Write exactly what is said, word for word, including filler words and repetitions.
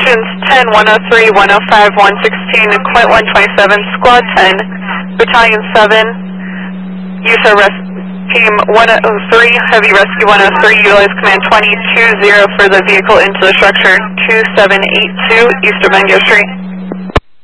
Sections ten, one oh three, one oh five, one sixteen, Point one twenty-seven, Squad ten, Battalion seven, use our res Team one oh three, Heavy Rescue one oh three, utilize Command twenty two zero for the vehicle into the structure two seven eight two East Domingo Street.